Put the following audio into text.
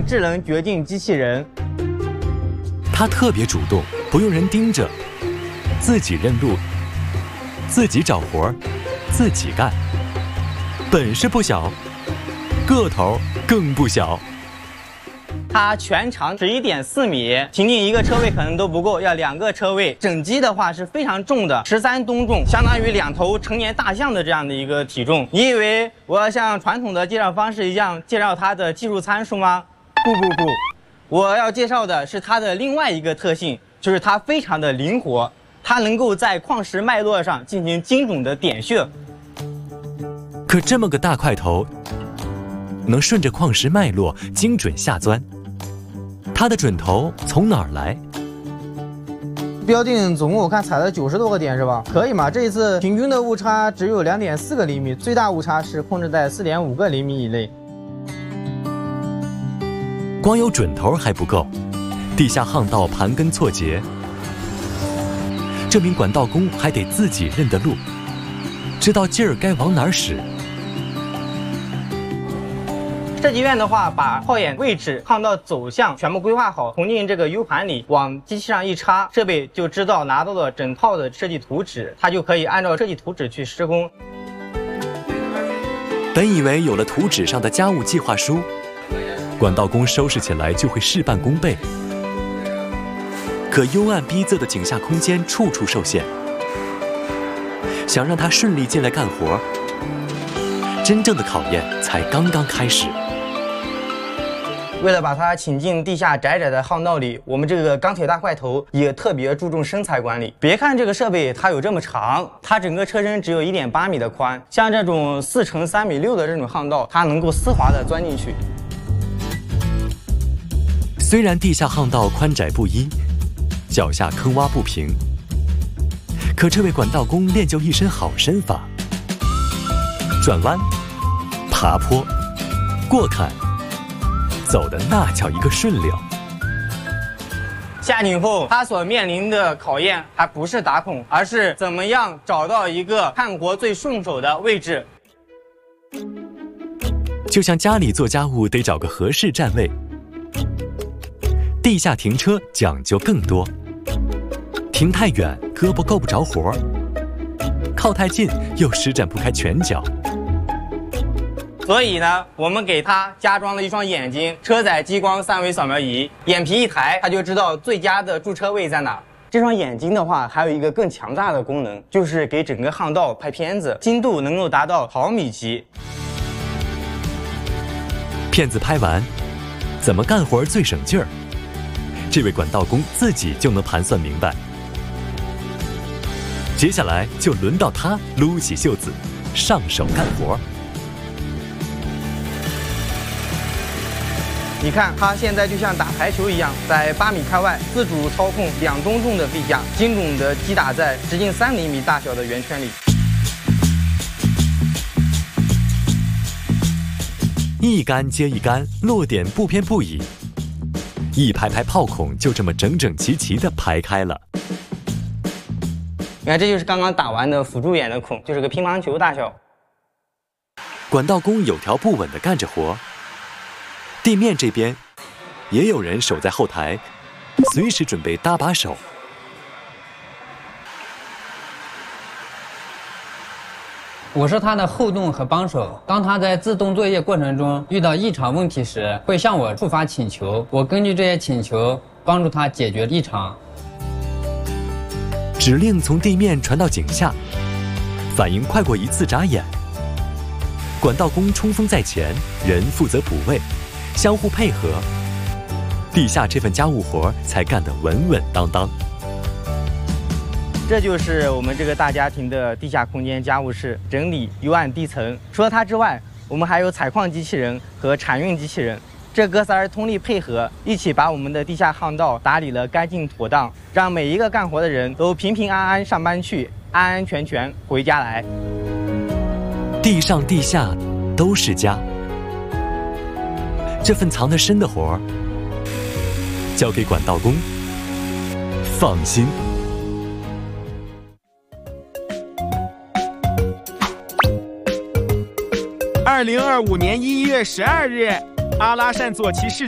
件智能掘进机器人。 他特别主动，不用人盯着，自己认路，自己找活，自己干。本事不小，个头更不小。 它全长11.4米，停进一个车位可能都不够，要2个车位。整机的话是非常重的，13吨重，相当于2头成年大象的这样的一个体重。你以为我要像传统的介绍方式一样介绍它的技术参数吗？不，我要介绍的是它的另外一个特性，就是它非常的灵活，它能够在矿石脉络上进行精准的点穴。 可这么个大块头，能顺着矿石脉络精准下钻。它的准头从哪儿来？ 标定总共我看踩了90多个点是吧？可以嘛？这一次平均的误差只有2.4个厘米，最大误差是控制在4.5个厘米以内。 光有准头还不够，地下巷道盘根错节，这名管道工还得自己认得路，知道劲儿该往哪儿使。 设计院的话，把炮眼位置、巷道走向全部规划好，从进这个 U 盘里往机器上一插，设备就知道拿到了整套的设计图纸，它就可以按照设计图纸去施工。 本以为有了图纸上的家务计划书，管道工收拾起来就会事半功倍，可幽暗逼仄的井下空间处处受限，想让他顺利进来干活，真正的考验才刚刚开始。 为了把它请进地下窄窄的巷道里，我们这个钢铁大块头也特别注重身材管理。别看这个设备它有这么长，它整个车身只有1.8米的宽，像这种4乘3.6米的这种巷道，它能够丝滑地钻进去。 虽然地下巷道宽窄不一，脚下坑洼不平，可这位管道工练就一身好身法，转弯、爬坡、过坎，走的那叫一个顺溜。 下井后，他所面临的考验还不是打孔，而是怎么样找到一个干活最顺手的位置。 就像家里做家务得找个合适站位，地下停车讲究更多。停太远，胳膊够不着活；靠太近，又施展不开拳脚。 所以呢，我们给它加装了一双眼睛，车载激光3维扫描仪，眼皮一抬，它就知道最佳的驻车位在哪。这双眼睛的话，还有一个更强大的功能，就是给整个巷道拍片子，精度能够达到毫米级。 片子拍完，怎么干活最省劲儿？这位管道工自己就能盘算明白。接下来就轮到他撸起袖子，上手干活。 你看，它现在就像打排球一样，在8米开外自主操控2吨重的臂架，精准地击打在直径3厘米大小的圆圈里。 一杆接一杆，落点不偏不倚，一排排炮孔就这么整整齐齐地排开了。 你看，这就是刚刚打完的辅助眼的孔，就是个乒乓球大小。 管道工有条不紊地干着活，地面这边也有人守在后台，随时准备搭把手。 我是他的后盾和帮手。当他在自动作业过程中遇到异常问题时，会向我触发请求，我根据这些请求帮助他解决异常。 指令从地面传到井下，反应快过一次眨眼。管道工冲锋在前，人负责补位，相互配合，地下这份家务活才干得稳稳当当。 这就是我们这个大家庭的地下空间家务室，整理幽暗地层。除了它之外，我们还有采矿机器人和产运机器人，这哥仨人通力配合，一起把我们的地下巷道打理了干净妥当，让每一个干活的人都平平安安上班去，安安全全回家来。 地上地下都是家，这份藏得深的活儿，交给管道工，放心。 2025年1月12日，阿拉善左旗市